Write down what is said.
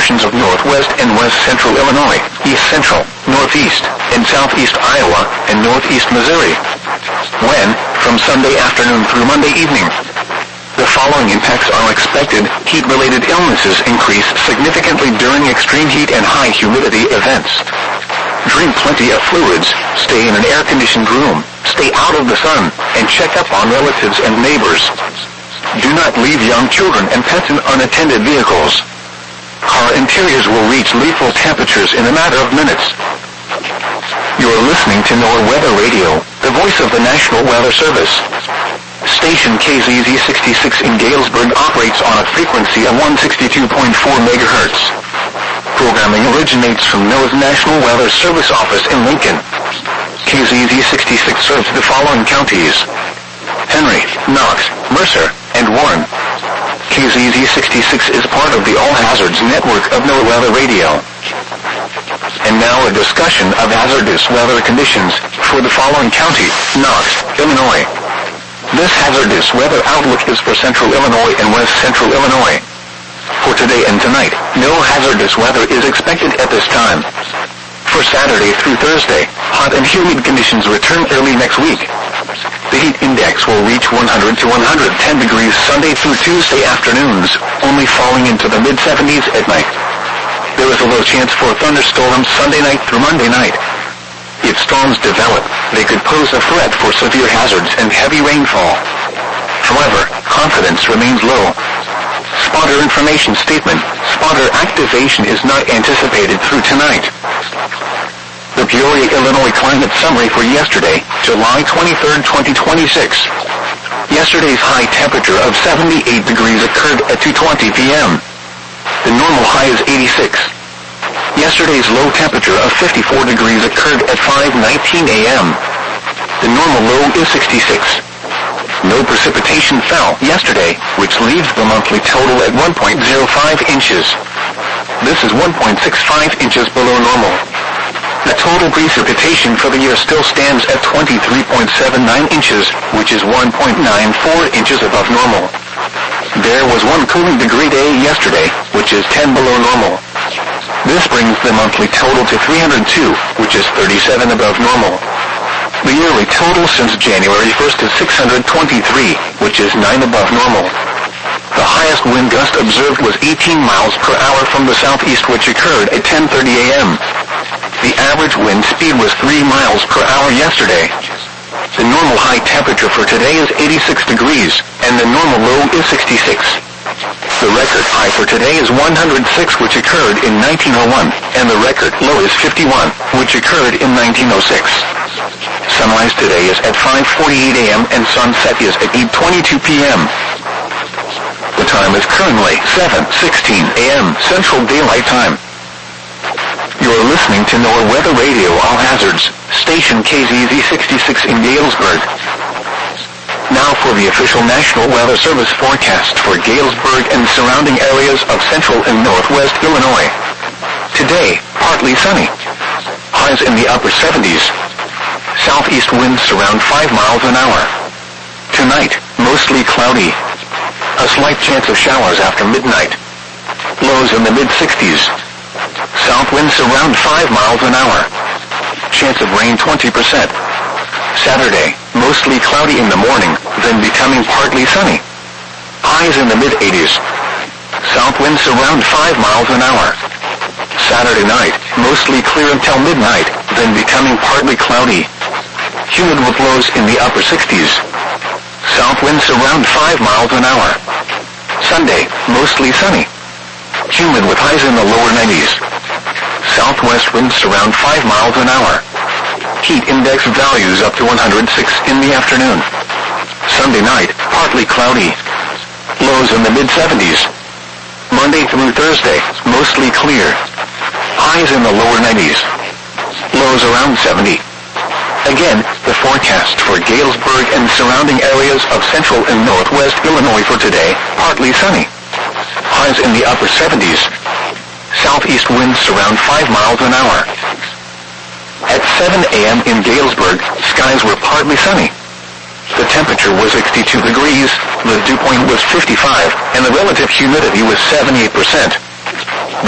portions of northwest and west central Illinois, east central, northeast, and southeast Iowa, and northeast Missouri. When? From Sunday afternoon through Monday evening. The following impacts are expected. Heat-related illnesses increase significantly during extreme heat and high humidity events. Drink plenty of fluids, stay in an air-conditioned room, stay out of the sun, and check up on relatives and neighbors. Do not leave young children and pets in unattended vehicles. Car interiors will reach lethal temperatures in a matter of minutes. You are listening to NOAA Weather Radio, the voice of the National Weather Service. Station KZZ66 in Galesburg operates on a frequency of 162.4 MHz. Programming originates from NOAA's National Weather Service office in Lincoln. KZZ66 serves the following counties: Henry, Knox, Mercer, and Warren. KZZ66 is part of the All Hazards network of NOAA Weather Radio. And now a discussion of hazardous weather conditions for the following county: Knox, Illinois. This hazardous weather outlook is for central Illinois and west central Illinois. For today and tonight, no hazardous weather is expected at this time. For Saturday through Thursday, hot and humid conditions return early next week. The heat index will reach 100 to 110 degrees Sunday through Tuesday afternoons, only falling into the mid-70s at night. There is a low chance for thunderstorms Sunday night through Monday night. If storms develop, they could pose a threat for severe hazards and heavy rainfall. However, confidence remains low. Spotter information statement: spotter activation is not anticipated through tonight. The Peoria, Illinois climate summary for yesterday, July 23, 2026. Yesterday's high temperature of 78 degrees occurred at 2:20 p.m. The normal high is 86. Yesterday's low temperature of 54 degrees occurred at 5:19 a.m. The normal low is 66. No precipitation fell yesterday, which leaves the monthly total at 1.05 inches. This is 1.65 inches below normal. The total precipitation for the year still stands at 23.79 inches, which is 1.94 inches above normal. There was one cooling degree day yesterday, which is 10 below normal. This brings the monthly total to 302, which is 37 above normal. The yearly total since January 1st is 623, which is 9 above normal. The highest wind gust observed was 18 miles per hour from the southeast, which occurred at 10:30 a.m. The average wind speed was 3 miles per hour yesterday. The normal high temperature for today is 86 degrees, and the normal low is 66. The record high for today is 106, which occurred in 1901, and the record low is 51, which occurred in 1906. Sunrise today is at 5:48 a.m. and sunset is at 8:22 p.m. The time is currently 7:16 a.m. Central Daylight Time. You are listening to NOAA Weather Radio All Hazards, station KZZ66 in Galesburg. Now for the official National Weather Service forecast for Galesburg and surrounding areas of central and northwest Illinois. Today, partly sunny. Highs in the upper 70s. Southeast winds around 5 miles an hour. Tonight, mostly cloudy. A slight chance of showers after midnight. Lows in the mid-60s. South winds around 5 miles an hour. Chance of rain 20%. Saturday, mostly cloudy in the morning, then becoming partly sunny. Highs in the mid-80s. South winds around 5 miles an hour. Saturday night, mostly clear until midnight, then becoming partly cloudy. Humid with lows in the upper 60s. South winds around 5 miles an hour. Sunday, mostly sunny. Humid with highs in the lower 90s. Southwest winds around 5 miles an hour. Heat index values up to 106 in the afternoon. Sunday night, partly cloudy. Lows in the mid-70s. Monday through Thursday, mostly clear. Highs in the lower 90s. Lows around 70. Again, the forecast for Galesburg and surrounding areas of central and northwest Illinois for today, partly sunny. Highs in the upper 70s. Southeast winds around 5 miles an hour. At 7 a.m. in Galesburg, skies were partly sunny. The temperature was 62 degrees, the dew point was 55, and the relative humidity was 78%.